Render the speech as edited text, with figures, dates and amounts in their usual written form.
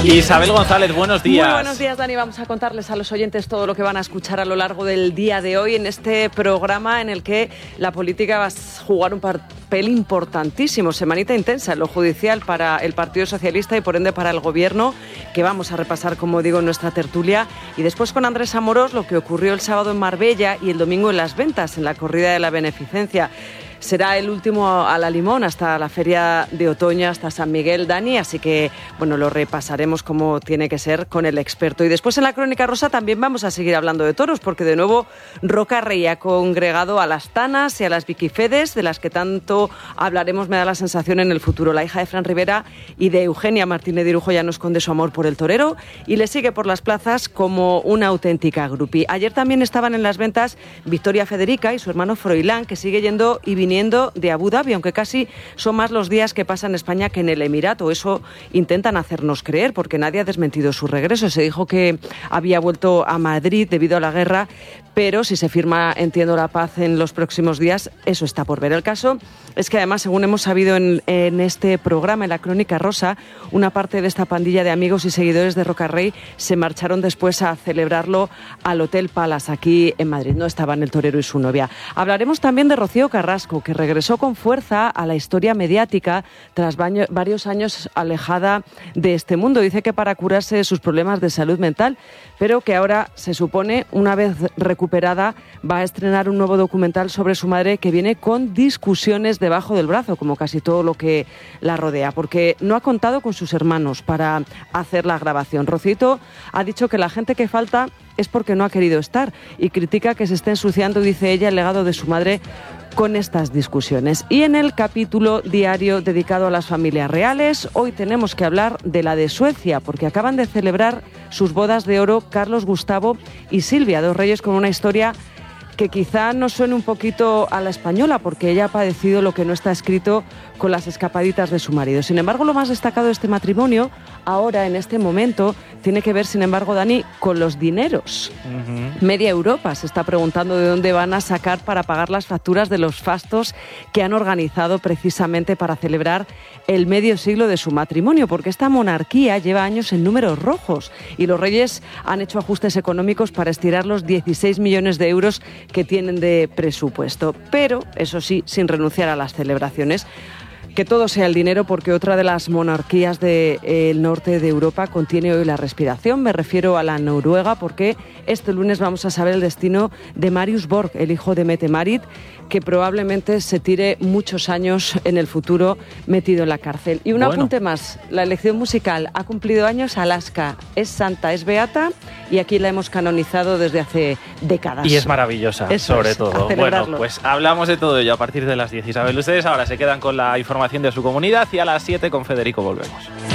Isabel González, buenos días. Muy buenos días, Dani. Vamos a contarles a los oyentes todo lo que van a escuchar a lo largo del día de hoy en este programa en el que la política va a jugar un papel importantísimo. Semanita intensa en lo judicial para el Partido Socialista y por ende para el Gobierno, que vamos a repasar, como digo, en nuestra tertulia. Y después con Andrés Amorós, lo que ocurrió el sábado en Marbella y el domingo en Las Ventas, en la corrida de la beneficencia. Será el último a la Limón hasta la feria de otoño, hasta San Miguel, Dani, así que bueno, lo repasaremos como tiene que ser con el experto. Y después en la Crónica Rosa también vamos a seguir hablando de toros, porque de nuevo Roca Rey ha congregado a las Tanas y a las Vicky Fedes, de las que tanto hablaremos, me da la sensación, en el futuro. La hija de Fran Rivera y de Eugenia Martínez de Irujo ya no esconde su amor por el torero y le sigue por las plazas como una auténtica groupie. Ayer también estaban en Las Ventas Victoria Federica y su hermano Froilán, que sigue yendo y viniendo de Abu Dhabi, aunque casi son más los días que pasa en España que en el Emirato. Eso intentan hacernos creer, porque nadie ha desmentido su regreso. Se dijo que había vuelto a Madrid debido a la guerra, pero si se firma, entiendo, la paz en los próximos días, eso está por ver. El caso es que además, según hemos sabido en este programa, en la Crónica Rosa, una parte de esta pandilla de amigos y seguidores de Roca Rey se marcharon después a celebrarlo al Hotel Palace, aquí en Madrid. No estaban el torero y su novia. Hablaremos también de Rocío Carrasco, que regresó con fuerza a la historia mediática tras varios años alejada de este mundo. Dice que para curarse de sus problemas de salud mental, pero que ahora se supone, una vez recuperada, va a estrenar un nuevo documental sobre su madre, que viene con discusiones debajo del brazo, como casi todo lo que la rodea, porque no ha contado con sus hermanos para hacer la grabación. Rocito ha dicho que la gente que falta es porque no ha querido estar y critica que se esté ensuciando, dice ella, el legado de su madre con estas discusiones. Y en el capítulo diario dedicado a las familias reales, hoy tenemos que hablar de la de Suecia, porque acaban de celebrar sus bodas de oro Carlos Gustavo y Silvia, dos reyes con una historia que quizá nos suene un poquito a la española, porque ella ha padecido lo que no está escrito con las escapaditas de su marido. Sin embargo, lo más destacado de este matrimonio, ahora, en este momento, tiene que ver, sin embargo, Dani, con los dineros. Media Europa se está preguntando de dónde van a sacar para pagar las facturas de los fastos que han organizado precisamente para celebrar el medio siglo de su matrimonio, porque esta monarquía lleva años en números rojos y los reyes han hecho ajustes económicos para estirar los 16 millones de euros que tienen de presupuesto, pero eso sí, sin renunciar a las celebraciones. Que todo sea el dinero, porque otra de las monarquías del norte de Europa contiene hoy la respiración. Me refiero a la Noruega, porque este lunes vamos a saber el destino de Marius Borg, el hijo de Mette-Marit, que probablemente se tire muchos años en el futuro metido en la cárcel. Y un apunte más, la elección musical ha cumplido años. Alaska es santa, es beata, y aquí la hemos canonizado desde hace décadas. Y es maravillosa, eso sobre es, todo. Bueno, pues hablamos de todo ello a partir de las 10. Isabel, ustedes ahora se quedan con la información de su comunidad y a las 7 con Federico volvemos.